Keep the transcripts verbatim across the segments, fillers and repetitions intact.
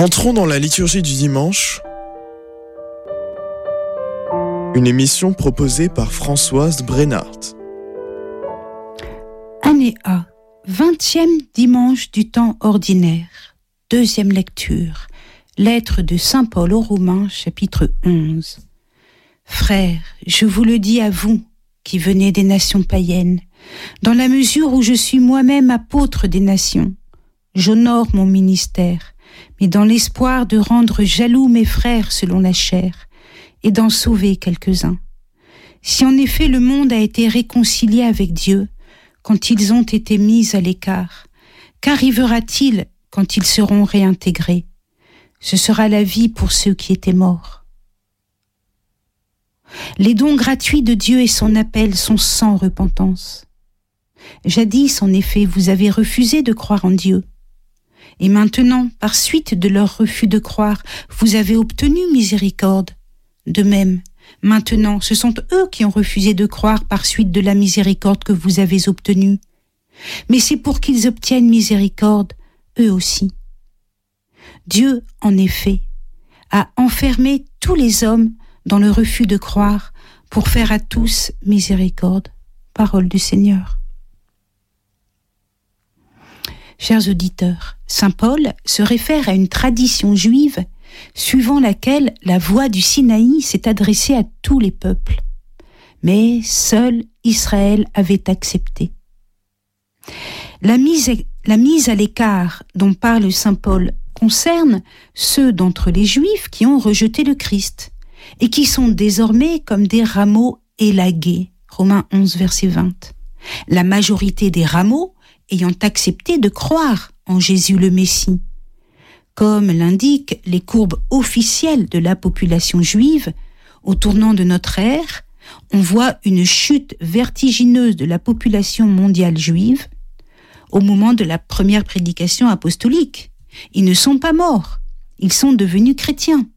Entrons dans la liturgie du dimanche, une émission proposée par Françoise Brennart. Année A, vingtième dimanche du temps ordinaire, deuxième lecture, lettre de saint Paul aux Romains, chapitre onze. Frères, je vous le dis à vous, qui venez des nations païennes, dans la mesure où je suis moi-même apôtre des nations, j'honore mon ministère, mais dans l'espoir de rendre jaloux mes frères selon la chair, et d'en sauver quelques-uns. Si en effet le monde a été réconcilié avec Dieu, quand ils ont été mis à l'écart, qu'arrivera-t-il quand ils seront réintégrés? Ce sera la vie pour ceux qui étaient morts. Les dons gratuits de Dieu et son appel sont sans repentance. Jadis, en effet, vous avez refusé de croire en Dieu. Et maintenant, par suite de leur refus de croire, vous avez obtenu miséricorde. De même, maintenant, ce sont eux qui ont refusé de croire par suite de la miséricorde que vous avez obtenue. Mais c'est pour qu'ils obtiennent miséricorde, eux aussi. Dieu, en effet, a enfermé tous les hommes dans le refus de croire pour faire à tous miséricorde. Parole du Seigneur. Chers auditeurs, saint Paul se réfère à une tradition juive suivant laquelle la voix du Sinaï s'est adressée à tous les peuples. Mais seul Israël avait accepté. La mise, la mise à l'écart dont parle saint Paul concerne ceux d'entre les Juifs qui ont rejeté le Christ et qui sont désormais comme des rameaux élagués. Romains onze, verset vingt. La majorité des rameaux ayant accepté de croire en Jésus le Messie. Comme l'indiquent les courbes officielles de la population juive, au tournant de notre ère, on voit une chute vertigineuse de la population mondiale juive au moment de la première prédication apostolique. Ils ne sont pas morts, ils sont devenus chrétiens.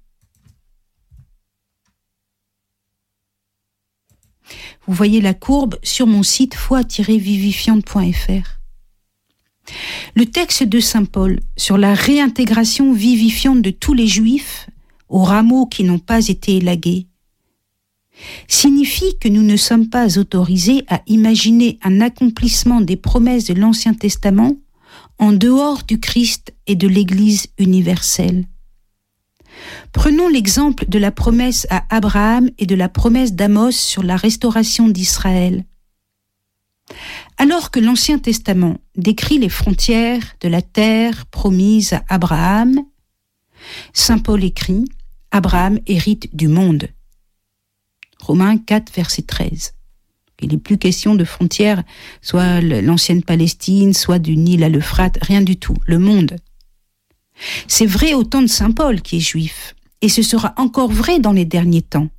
Vous voyez la courbe sur mon site foi tiret vivifiante point f r. Le texte de saint Paul sur la réintégration vivifiante de tous les Juifs aux rameaux qui n'ont pas été élagués signifie que nous ne sommes pas autorisés à imaginer un accomplissement des promesses de l'Ancien Testament en dehors du Christ et de l'Église universelle. Prenons l'exemple de la promesse à Abraham et de la promesse d'Amos sur la restauration d'Israël. Alors que l'Ancien Testament décrit les frontières de la terre promise à Abraham, saint Paul écrit « Abraham hérite du monde ». Romains quatre, verset treize. Il n'est plus question de frontières, soit l'ancienne Palestine, soit du Nil à l'Euphrate, rien du tout, le monde. C'est vrai au temps de saint Paul qui est juif, et ce sera encore vrai dans les derniers temps.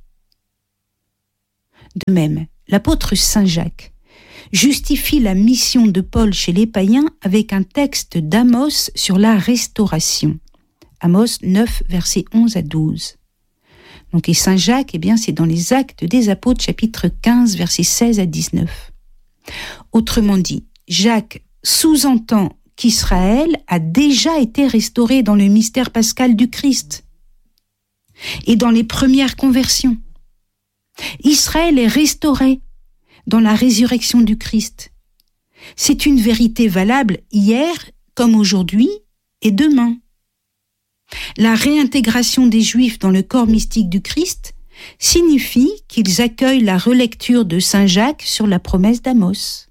De même, l'apôtre saint Jacques justifie la mission de Paul chez les païens avec un texte d'Amos sur la restauration. Amos neuf, versets onze à douze. Donc, et saint Jacques, eh bien, c'est dans les Actes des Apôtres, chapitre quinze, versets seize à dix-neuf. Autrement dit, Jacques sous-entend qu'Israël a déjà été restauré dans le mystère pascal du Christ et dans les premières conversions. Israël est restauré dans la résurrection du Christ. C'est une vérité valable hier comme aujourd'hui et demain. La réintégration des Juifs dans le corps mystique du Christ signifie qu'ils accueillent la relecture de saint Jacques sur la promesse d'Amos.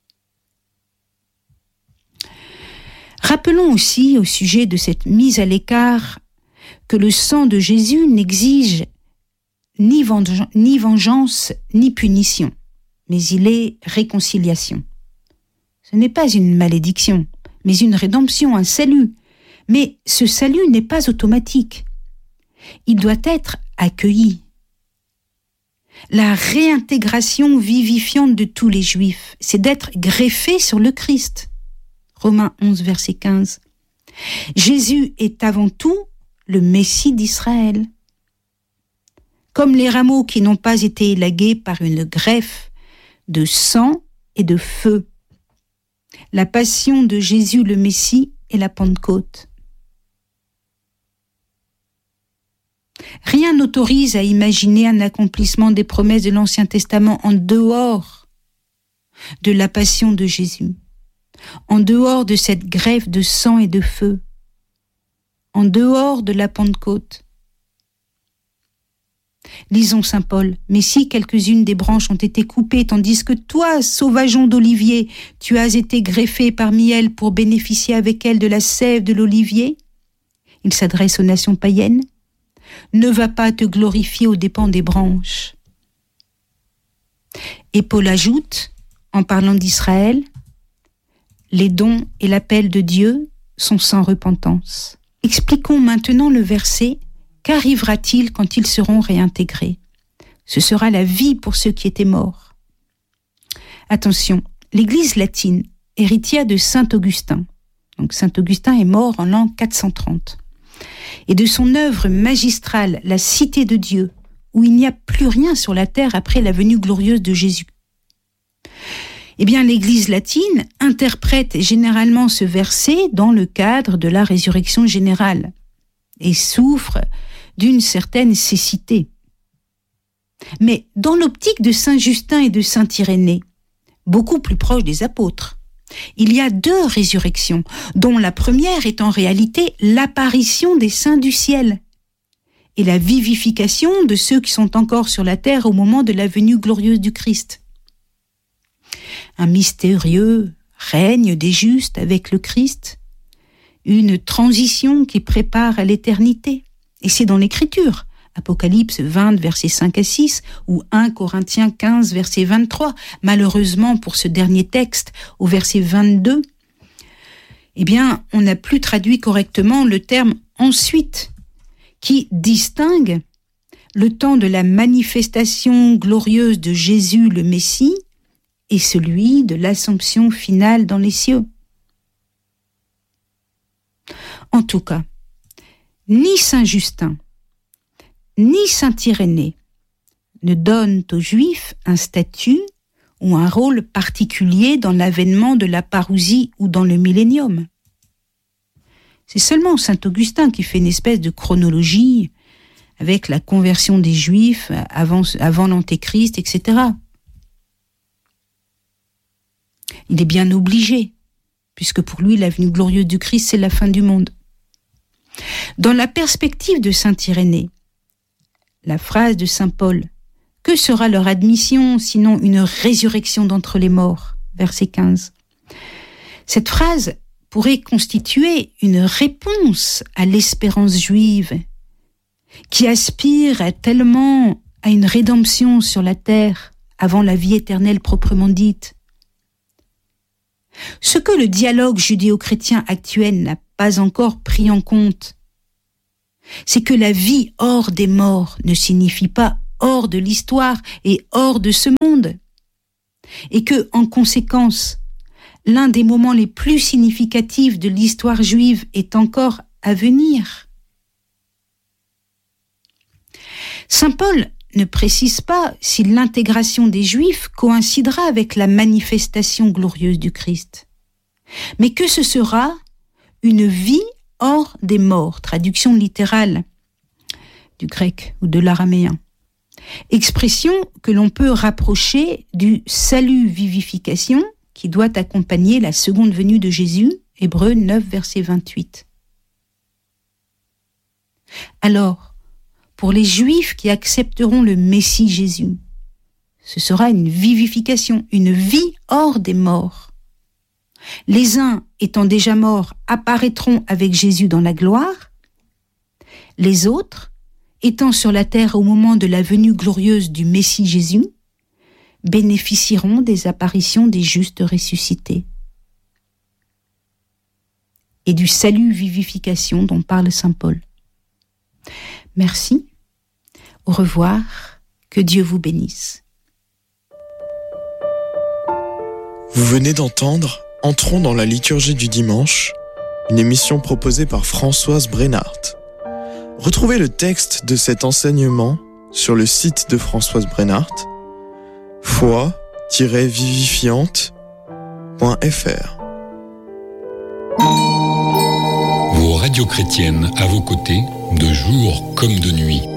Rappelons aussi au sujet de cette mise à l'écart que le sang de Jésus n'exige ni vengeance, ni vengeance, ni punition, mais il est réconciliation. Ce n'est pas une malédiction, mais une rédemption, un salut. Mais ce salut n'est pas automatique. Il doit être accueilli. La réintégration vivifiante de tous les Juifs, c'est d'être greffé sur le Christ. Romains onze, verset quinze. Jésus est avant tout le Messie d'Israël. Comme les rameaux qui n'ont pas été élagués par une greffe de sang et de feu. La passion de Jésus le Messie et la Pentecôte. Rien n'autorise à imaginer un accomplissement des promesses de l'Ancien Testament en dehors de la passion de Jésus, en dehors de cette greffe de sang et de feu, en dehors de la Pentecôte. Lisons saint Paul. « Mais si quelques-unes des branches ont été coupées, tandis que toi, sauvageon d'olivier, tu as été greffé parmi elles pour bénéficier avec elles de la sève de l'olivier ?» Il s'adresse aux nations païennes. « Ne va pas te glorifier aux dépens des branches. » Et Paul ajoute, en parlant d'Israël, « Les dons et l'appel de Dieu sont sans repentance. » Expliquons maintenant le verset. Qu'arrivera-t-il quand ils seront réintégrés ? Ce sera la vie pour ceux qui étaient morts. Attention, l'Église latine, héritière de saint Augustin, donc saint Augustin est mort en l'an quatre cent trente, et de son œuvre magistrale, La Cité de Dieu, où il n'y a plus rien sur la terre après la venue glorieuse de Jésus. Eh bien, l'Église latine interprète généralement ce verset dans le cadre de la résurrection générale et souffre d'une certaine cécité. Mais dans l'optique de saint Justin et de saint Irénée, beaucoup plus proche des apôtres, il y a deux résurrections, dont la première est en réalité l'apparition des saints du ciel et la vivification de ceux qui sont encore sur la terre au moment de la venue glorieuse du Christ. Un mystérieux règne des justes avec le Christ, une transition qui prépare à l'éternité. Et c'est dans l'Écriture, Apocalypse vingt, versets cinq à six, ou un Corinthiens quinze, verset vingt-trois. Malheureusement, pour ce dernier texte, au verset vingt-deux, eh bien, on n'a plus traduit correctement le terme « ensuite », qui distingue le temps de la manifestation glorieuse de Jésus le Messie et celui de l'assomption finale dans les cieux. En tout cas, ni saint Justin, ni saint Irénée ne donnent aux Juifs un statut ou un rôle particulier dans l'avènement de la parousie ou dans le millénium. C'est seulement saint Augustin qui fait une espèce de chronologie avec la conversion des Juifs avant, avant l'Antéchrist, et cetera. Il est bien obligé, puisque pour lui, la venue glorieuse du Christ, c'est la fin du monde. Dans la perspective de saint Irénée, la phrase de saint Paul, « Que sera leur admission, sinon une résurrection d'entre les morts ?» verset quinze. Cette phrase pourrait constituer une réponse à l'espérance juive, qui aspire à tellement à une rédemption sur la terre avant la vie éternelle proprement dite. Ce que le dialogue judéo-chrétien actuel n'a pas encore pris en compte, c'est que la vie hors des morts ne signifie pas hors de l'histoire et hors de ce monde, et que, en conséquence, l'un des moments les plus significatifs de l'histoire juive est encore à venir. Saint Paul ne précise pas si l'intégration des Juifs coïncidera avec la manifestation glorieuse du Christ, mais que ce sera une vie hors des morts, traduction littérale du grec ou de l'araméen, expression que l'on peut rapprocher du salut vivification qui doit accompagner la seconde venue de Jésus, Hébreux neuf, verset vingt-huit. Alors, pour les Juifs qui accepteront le Messie Jésus, ce sera une vivification, une vie hors des morts. Les uns, étant déjà morts, apparaîtront avec Jésus dans la gloire. Les autres, étant sur la terre au moment de la venue glorieuse du Messie Jésus, bénéficieront des apparitions des justes ressuscités et du salut vivification dont parle saint Paul. Merci, au revoir, que Dieu vous bénisse. Vous venez d'entendre Entrons dans la liturgie du dimanche, une émission proposée par Françoise Brennart. Retrouvez le texte de cet enseignement sur le site de Françoise Brennart, foi tiret vivifiante point f r. Vos radios chrétiennes à vos côtés, de jour comme de nuit.